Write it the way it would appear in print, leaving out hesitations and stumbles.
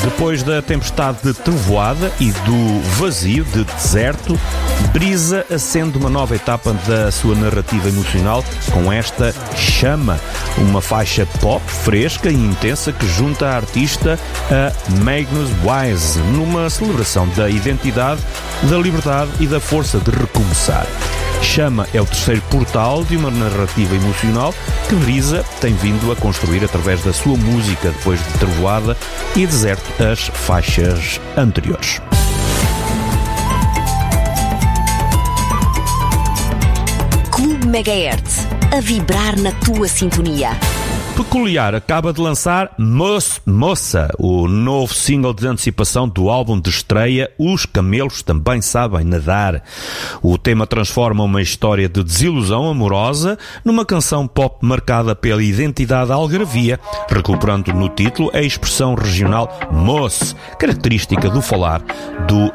Depois da tempestade de trovoada e do vazio de deserto, Brisa acende uma nova etapa da sua narrativa emocional com esta Chama, uma faixa pop fresca e intensa que junta a artista a Magnus Wise numa celebração da identidade, da liberdade e da força de recomeçar. Chama é o terceiro portal de uma narrativa emocional que Brisa tem vindo a construir através da sua música depois de Trovoada e Deserto, as faixas anteriores. Clube Megahertz, a vibrar na tua sintonia. Peculiar acaba de lançar Moça, o novo single de antecipação do álbum de estreia Os Camelos Também Sabem Nadar. O tema transforma uma história de desilusão amorosa numa canção pop marcada pela identidade algarvia, recuperando no título a expressão regional moço, característica do falar do